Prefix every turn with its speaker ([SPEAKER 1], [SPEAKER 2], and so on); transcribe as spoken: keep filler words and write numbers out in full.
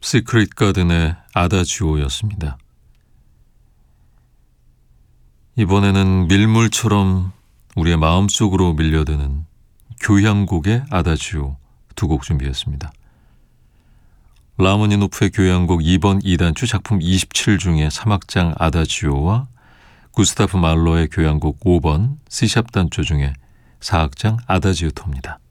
[SPEAKER 1] 시크릿 가든의 아다지오였습니다. 이번에는 밀물처럼 우리의 마음속으로 밀려드는 교향곡의 아다지오 두 곡 준비했습니다. 라흐마니노프의 교향곡 이 번 이 단추 작품 이십칠 중에 삼 악장 아다지오와 구스타프 말러의 교향곡 오 번 C샵 단조 중에 사 악장 아다지오토입니다.